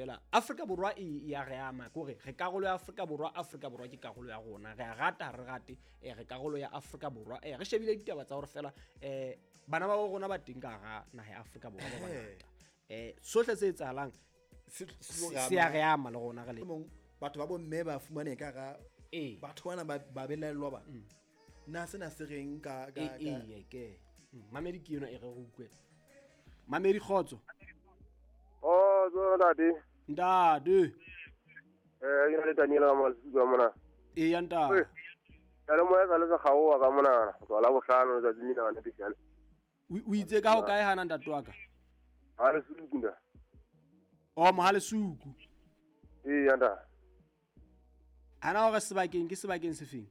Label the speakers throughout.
Speaker 1: fela Afrika Borwa ya re ama gore re karolo ya Afrika Borwa ke karolo ya rona re a rata re rate re karolo ya Afrika Borwa re shebile ditaba tsa gore fela bana ba rona ba teng ka ga naga ya Afrika Borwa ba bangata sohle se etsahalang se ya re ama le rona re le
Speaker 2: batho ba bo mme ba fumane ka ga batho bana ba belellwa ba nna sena se reng ka
Speaker 1: ke mamedi ke yona e re ukwe mamedi khotso
Speaker 3: zo ntate ina le Daniel ga Malsuka mona
Speaker 1: ya nta
Speaker 3: le moya ka le sa gaoa ka mona go la bohlano tsa dimina ne bishana
Speaker 1: o itse ka ho kae hana ntate wa ka
Speaker 3: ha le suku nda
Speaker 1: mohale suku
Speaker 3: ya nda
Speaker 1: ana o ga sebakeng ke sebakeng se feng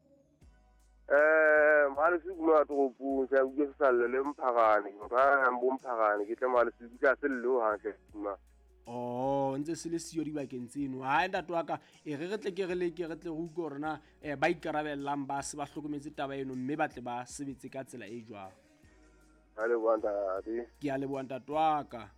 Speaker 3: mali suku ma to pu sa u ke sa le mphagane ba mbo mphagane ke tle mali suku ka se lo ha ke ma
Speaker 1: ntse se le sio dibakeng tseno ha ntate wa ka re tle ke re tle go utlwa rena ba ikarabellang ba se ba hlokometse taba eno mme ba tle ba sebetse ka tsela e jwang
Speaker 3: ha le bwanta
Speaker 1: ke a le bwanta twaka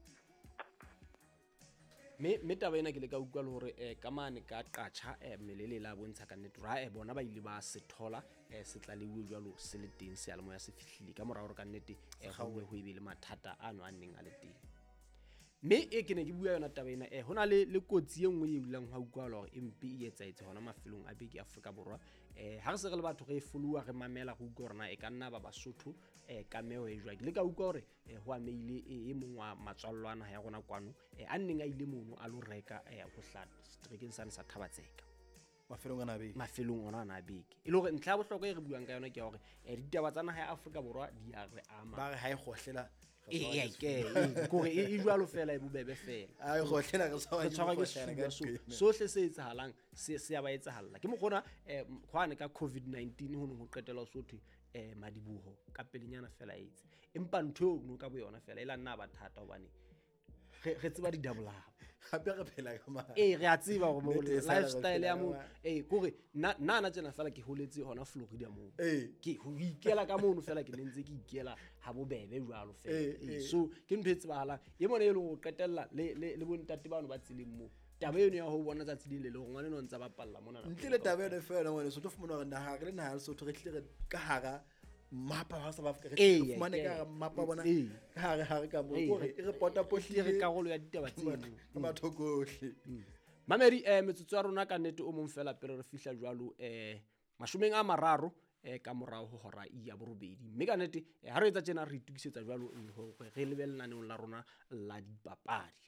Speaker 1: me taba ena ke le ka utlwa le hore ka mane ka qacha melele la bontsha ka nnete ra bona ba ile ba se thola se tla le jwalo se le teng se almo ya se fihlile ka mora hore ka nnete go ile le mathata ano a neng a le teng me ke ne ke bua yona taba ena hona le kotsi e nngwe e bulang ha utlwa hore empe e etsaetse hona mafelong a beke Afrika Borwa ha re se re le batho re followa re mamela go utlwa rena ka nna ba Basotho ka meo e jwa ke le ka utlwa hore ho ameile e mongwe wa matswallwana ya rona kwano a nneng a ile mono a lo reka go hla streakeng sa Thabatseka mafelong ona na beke e le gore ntlha ya bohlokwa e re buang ka yona ke hore ditaba tsa naga ya Afrika Borwa di a re ama
Speaker 2: ba re ha e gohlela
Speaker 1: gore e jwalo fela e bobebe fela
Speaker 2: a gohlela re tshwara
Speaker 1: ke sohle se etsahalang se ya ba etsahalla ke mogona khwane ka COVID-19 ho no qetela so thwe madibuho ka pelenyana fela etse empa ntho no ka bo yona fela ela nna ba thata hobane re tseba di double up
Speaker 2: gape re phela ka ma
Speaker 1: re a tseba gore lifestyle ya mo gore nna tsena fela ke holetse hona Florida mo ke ho ikela ka mono fela ke nentse ke ikela ha bobebe jwalo fela so ke ntho e tsebahala ye mona e le go qetella le bontate bano ba tsileng mo taba eno ya ho bona tsa tsileng le go ngwane no ntsa ba palla mona
Speaker 2: ntle le taba eno fela ngwane so to fumana gore naha re le naha so to re tle ka hara mapa ha sa ba Afrika re fumane ka mapa bona ha re ka mo gore e report pohle
Speaker 1: re karolo ya ditaba tseno
Speaker 2: ka mathokohle
Speaker 1: mamedi metsotso ya rona ka nnete o mong fela pere re fihla jwalo mashomeng a mararo ka morao ho hora ya borobedi mme ka nnete ha re etsa tsena re itukisetsa jwalo re lebellaneng la rona la dipapadi